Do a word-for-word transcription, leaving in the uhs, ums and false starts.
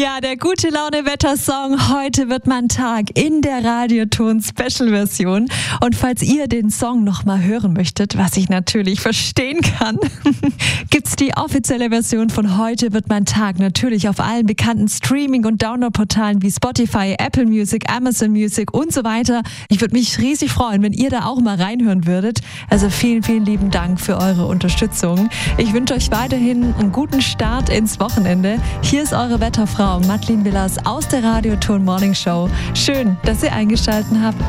Ja, der gute Laune-Wetter-Song Heute wird mein Tag in der Radioton-Special-Version. Und falls ihr den Song nochmal hören möchtet, was ich natürlich verstehen kann, gibt's die offizielle Version von Heute wird mein Tag natürlich auf allen bekannten Streaming- und Download-Portalen wie Spotify, Apple Music, Amazon Music und so weiter. Ich würde mich riesig freuen, wenn ihr da auch mal reinhören würdet. Also vielen, vielen lieben Dank für eure Unterstützung. Ich wünsche euch weiterhin einen guten Start ins Wochenende. Hier ist eure Wetterfrau Madeleine Villas aus der Radioton Morning Show. Schön, dass ihr eingeschaltet habt.